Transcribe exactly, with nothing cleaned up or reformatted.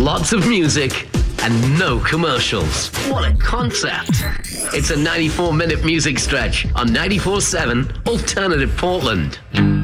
lots of music and no commercials. What a concept. It's a ninety-four minute music stretch on ninety-four seven Alternative Portland.